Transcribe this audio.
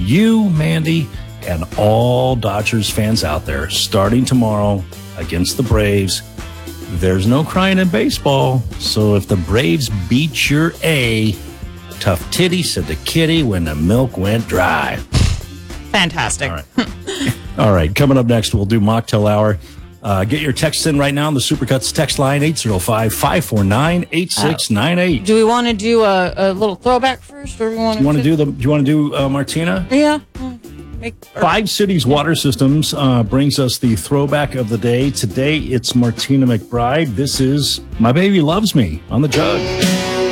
you, Mandy, and all Dodgers fans out there, starting tomorrow against the Braves, there's no crying in baseball. So if the Braves beat your A, tough titty said to kitty when the milk went dry. Fantastic. All right. All right. Coming up next, we'll do Mocktail Hour. Get your texts in right now on the Supercuts text line, 805-549-8698. Do we want to do a little throwback first, or do you want to do Martina? Yeah. Five Cities Water Systems brings us the throwback of the day. Today, it's Martina McBride. This is My Baby Loves Me on the Jug.